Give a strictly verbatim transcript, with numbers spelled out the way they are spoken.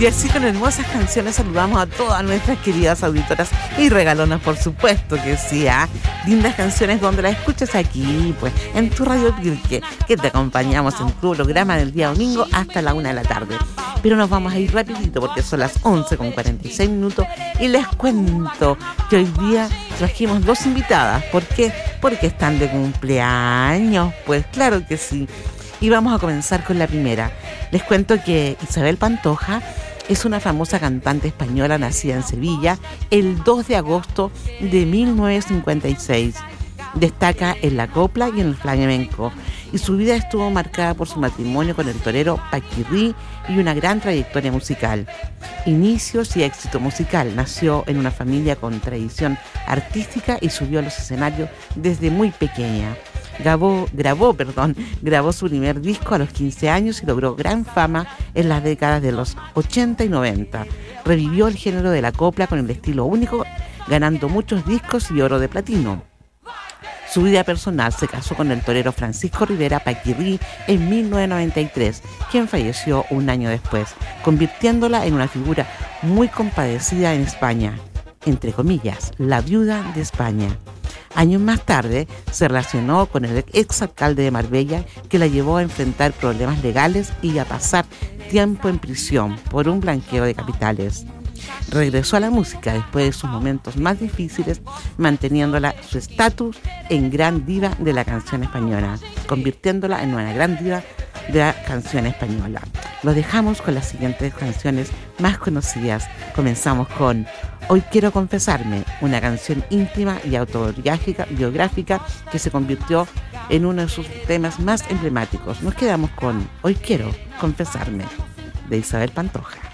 Y así con hermosas canciones saludamos a todas nuestras queridas auditoras y regalonas, por supuesto que sí, ¿eh? Lindas canciones donde las escuchas aquí, pues, en tu Radio Pirque, que te acompañamos en tu programa del día domingo hasta la una de la tarde. Pero nos vamos a ir rapidito porque son las once con cuarenta y seis minutos y les cuento que hoy día trajimos dos invitadas. ¿Por qué? Porque están de cumpleaños, pues claro que sí. Y vamos a comenzar con la primera. Les cuento que Isabel Pantoja es una famosa cantante española nacida en Sevilla el dos de agosto de mil novecientos cincuenta y seis. Destaca en la copla y en el flamenco, y su vida estuvo marcada por su matrimonio con el torero Paquirrí y una gran trayectoria musical. Inicios y éxito musical. Nació en una familia con tradición artística y subió a los escenarios desde muy pequeña. Grabó, grabó, perdón, grabó su primer disco a los quince años y logró gran fama en las décadas de los ochenta y noventa. Revivió el género de la copla con el estilo único, ganando muchos discos y oro de platino. Su vida personal: se casó con el torero Francisco Rivera Paquirrí en mil novecientos noventa y tres, quien falleció un año después, convirtiéndola en una figura muy compadecida en España, entre comillas, la viuda de España. Años más tarde se relacionó con el exalcalde de Marbella, que la llevó a enfrentar problemas legales y a pasar tiempo en prisión por un blanqueo de capitales. Regresó a la música después de sus momentos más difíciles, manteniéndola su estatus en gran diva de la canción española, convirtiéndola en una gran diva de la canción española. Los dejamos con las siguientes canciones más conocidas. Comenzamos con Hoy Quiero Confesarme, una canción íntima y autobiográfica biográfica que se convirtió en uno de sus temas más emblemáticos. Nos quedamos con Hoy Quiero Confesarme, de Isabel Pantoja.